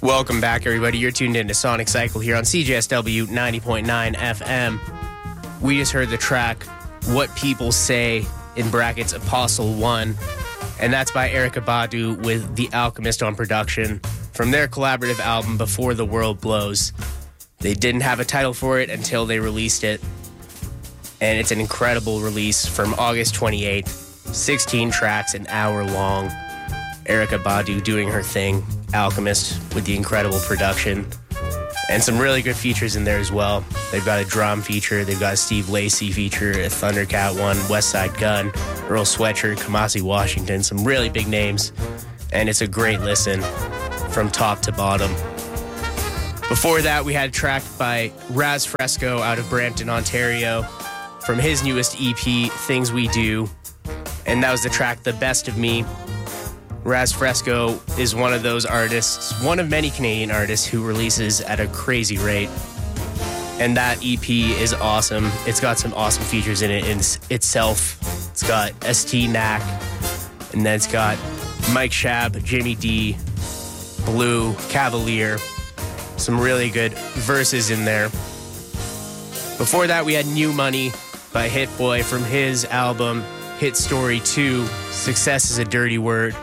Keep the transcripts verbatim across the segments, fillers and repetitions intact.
Welcome back, everybody. You're tuned in to Sonic Cycle here on C J S W ninety point nine F M. We just heard the track What People Say, in brackets Apostle One, and that's by Erykah Badu with The Alchemist on production from their collaborative album Before the World Blows. They didn't have a title for it until they released it, and it's an incredible release from August twenty-eighth. sixteen tracks, an hour long. Erykah Badu doing her thing. Alchemist with the incredible production. And some really good features in there as well. They've got a drum feature, they've got a Steve Lacy feature, a Thundercat one, Westside Gunn, Earl Sweatshirt, Kamasi Washington, some really big names. And it's a great listen from top to bottom. Before that, we had a track by Raz Fresco out of Brampton, Ontario, from his newest E P, Things We Do. And that was the track The Best of Me. Raz Fresco is one of those artists, one of many Canadian artists who releases at a crazy rate. And that E P is awesome. It's got some awesome features in it in itself. It's got S T Knack, and then it's got Mike Shab, Jimmy D, Blue, Cavalier. Some really good verses in there. Before that, we had New Money by Hit Boy from his album Hit Story two, Success is a Dirty Word.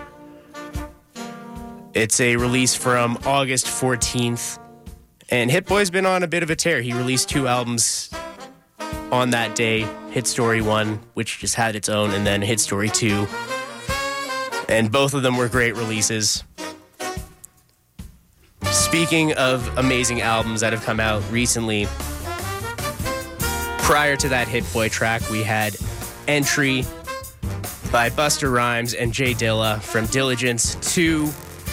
It's a release from August fourteenth, and Hit Boy's been on a bit of a tear. He released two albums on that day, Hit Story one, which just had its own, and then Hit Story two, and both of them were great releases. Speaking of amazing albums that have come out recently, prior to that Hit Boy track, we had Entry by Busta Rhymes and Jay Dilla from Diligence two,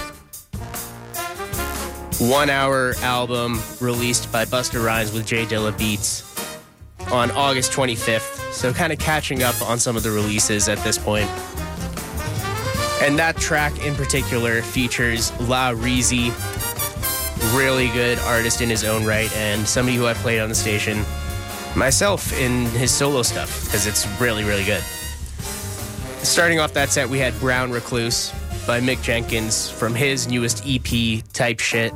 one-hour album released by Busta Rhymes with Jay Dilla Beats on August twenty-fifth. So kind of catching up on some of the releases at this point. And that track in particular features La Reezy, really good artist in his own right, and somebody who I played on the station myself in his solo stuff, because it's really, really good. Starting off that set, we had Brown Recluse by Mick Jenkins from his newest E P, Type Shit.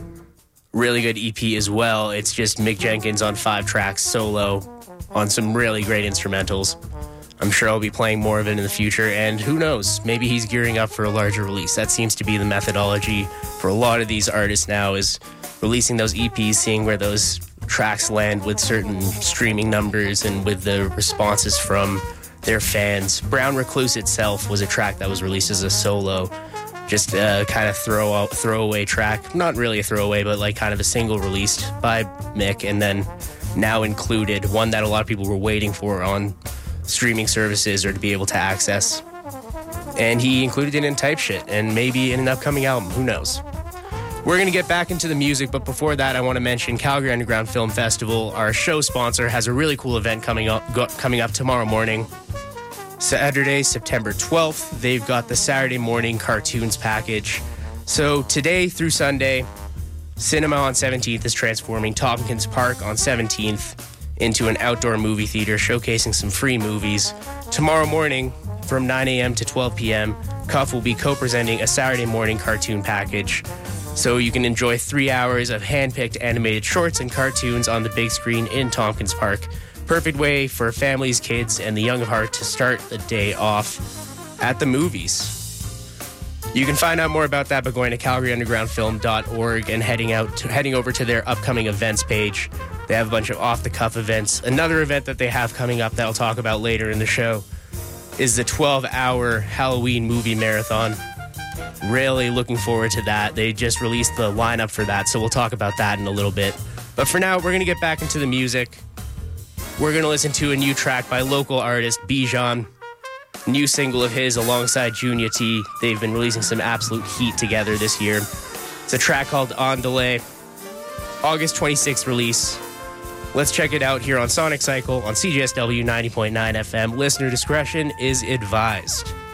Really good E P as well. It's just Mick Jenkins on five tracks solo on some really great instrumentals. I'm sure I'll be playing more of it in the future, and who knows, maybe he's gearing up for a larger release. That seems to be the methodology for a lot of these artists now, is releasing those E Ps, seeing where those tracks land with certain streaming numbers and with the responses from their fans. Brown Recluse itself was a track that was released as a solo, just a kind of throw out, throwaway track. Not really a throwaway, but like kind of a single released by Mick, and then now included, one that a lot of people were waiting for on streaming services or to be able to access. And he included it in Type Shit, and maybe in an upcoming album, who knows. We're going to get back into the music, but before that, I want to mention Calgary Underground Film Festival, our show sponsor, has a really cool event coming up go, coming up tomorrow morning. Saturday, September twelfth, they've got the Saturday morning cartoons package. So today through Sunday, Cinema on seventeenth is transforming Tompkins Park on seventeenth into an outdoor movie theater showcasing some free movies. Tomorrow morning, from nine a.m. to twelve p.m., Cuff will be co-presenting a Saturday morning cartoon package. So you can enjoy three hours of hand-picked animated shorts and cartoons on the big screen in Tompkins Park. Perfect way for families, kids, and the young of heart to start the day off at the movies. You can find out more about that by going to calgary underground film dot org and heading out to, heading over to their upcoming events page. They have a bunch of off-the-cuff events. Another event that they have coming up that I'll talk about later in the show is the twelve-hour Halloween movie marathon. Really looking forward to that. They just released the lineup for that, so we'll talk about that in a little bit. But for now, we're going to get back into the music. We're going to listen to a new track by local artist Bijan. New single of his alongside Junior T. They've been releasing some absolute heat together this year. It's a track called On Delay. August twenty-sixth release. Let's check it out here on Sonic Cycle on C J S W ninety point nine F M. Listener discretion is advised.